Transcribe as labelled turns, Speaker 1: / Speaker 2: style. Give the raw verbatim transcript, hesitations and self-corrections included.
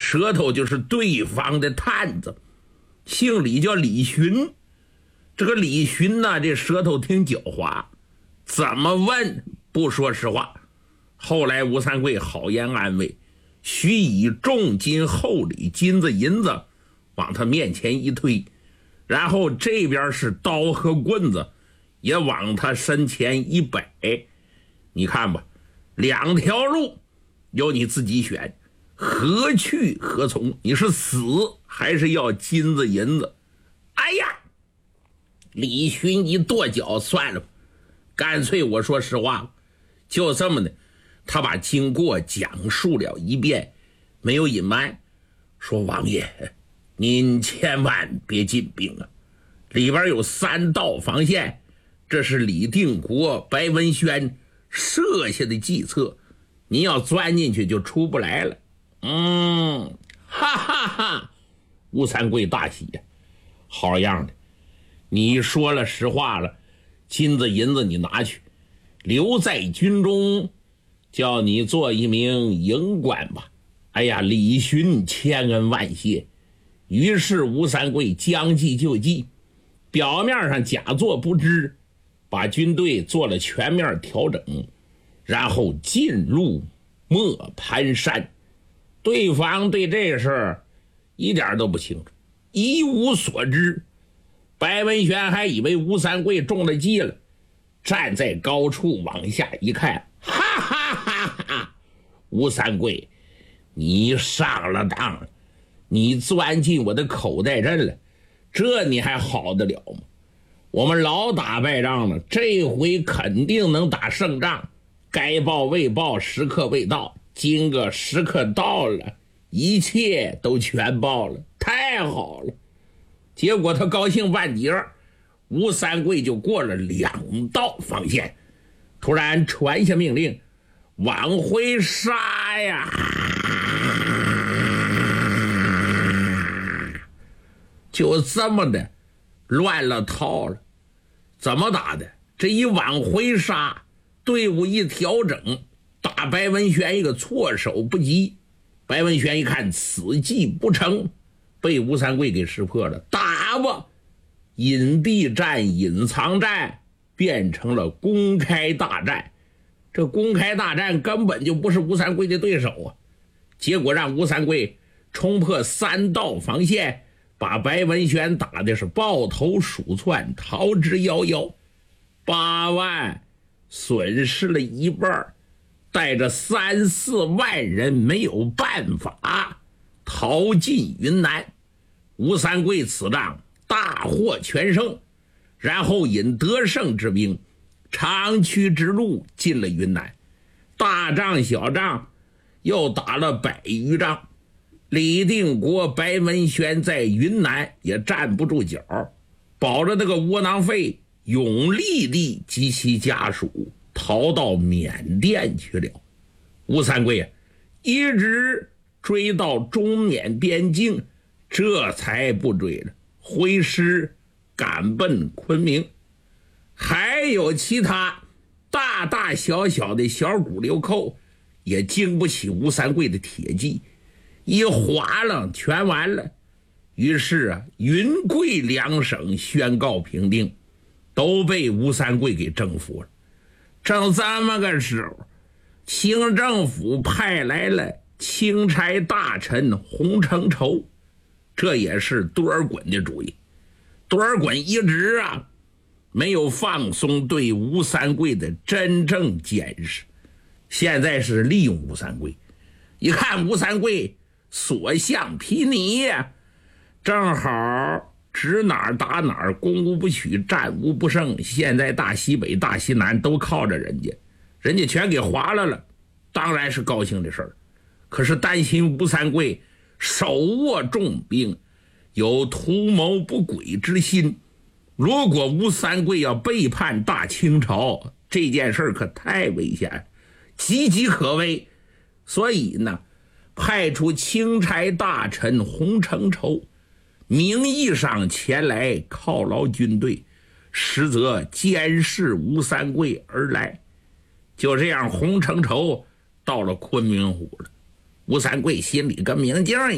Speaker 1: 舌头就是对方的探子，姓李叫李寻。这个李寻呢，这舌头挺狡猾，怎么问不说实话。后来吴三桂好言安慰，许以重金厚礼金子银子往他面前一推，然后这边是刀和棍子也往他身前一摆。你看吧，两条路由你自己选，何去何从？你是死还是要金子银子？哎呀，李寻一跺脚，算了吧，干脆我说实话，就这么的。他把经过讲述了一遍，没有隐瞒，说王爷您千万别进兵啊，里边有三道防线，这是李定国、白文轩设下的计策，您要钻进去就出不来了。嗯，哈哈哈！吴三桂大喜呀，好样的，你说了实话了，金子银子你拿去，留在军中，叫你做一名营官吧。哎呀，李寻千恩万谢。于是吴三桂将计就计，表面上假作不知，把军队做了全面调整，然后进入磨盘山。对方对这事儿一点都不清楚，一无所知。白文轩还以为吴三桂中了计了，站在高处往下一看，哈哈哈哈！吴三桂，你上了当了，你钻进我的口袋阵了，这你还好得了吗？我们老打败仗了，这回肯定能打胜仗，该报未报，时刻未到，今个时刻到了，一切都全报了，太好了。结果他高兴半截，吴三桂就过了两道防线，突然传下命令，往回杀呀！就这么的乱了套了。怎么打的？这一往回杀，队伍一调整，打白文轩一个措手不及。白文轩一看此计不成，被吴三桂给识破了。打吧！隐蔽战、隐藏战变成了公开大战。这公开大战根本就不是吴三桂的对手啊！结果让吴三桂冲破三道防线，把白文轩打的是抱头鼠窜，逃之夭夭。八万损失了一半，带着三四万人没有办法逃进云南。吴三桂此仗大获全胜，然后引得胜之兵长驱直入进了云南。大仗小仗又打了百余仗，李定国、白文轩在云南也站不住脚，保着那个窝囊废永历帝及其家属逃到缅甸去了。吴三桂一直追到中缅边境，这才不追了，挥师赶奔昆明。还有其他大大小小的小股流寇也经不起吴三桂的铁骑，一划楞全完了。于是啊，云贵两省宣告平定，都被吴三桂给征服了。正这么个时候，清政府派来了钦差大臣洪承畴，这也是多尔衮的主意。多尔衮一直啊没有放松对吴三桂的真正监视，现在是利用吴三桂。一看吴三桂所向披靡呀，正好指哪儿打哪儿，攻无不取，战无不胜。现在大西北、大西南都靠着人家，人家全给划了了，当然是高兴的事儿。可是担心吴三桂手握重兵，有图谋不轨之心。如果吴三桂要背叛大清朝，这件事可太危险，岌岌可危。所以呢，派出钦差大臣洪承畴，名义上前来犒劳军队，实则监视吴三桂而来。就这样，洪承畴到了昆明湖了。吴三桂心里跟明镜